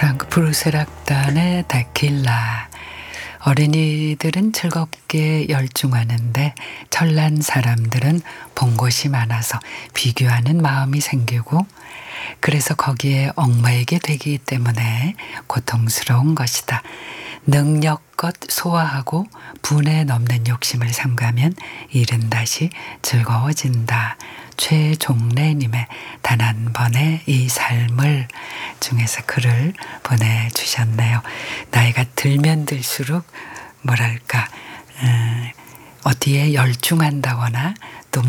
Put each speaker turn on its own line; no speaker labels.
프랑크 프루세락단의 데킬라. 어린이들은 즐겁게 열중하는데 철난 사람들은 본 곳이 많아서 비교하는 마음이 생기고 그래서 거기에 얽매이게 되기 때문에 고통스러운 것이다. 능력껏 소화하고 분에 넘는 욕심을 삼가면 일은 다시 즐거워진다. 최종래님의 단 한 번의 이 삶을 중에서 글을 보내주셨네요. 나이가 들면 들수록 뭐랄까 어디에 열중한다거나 또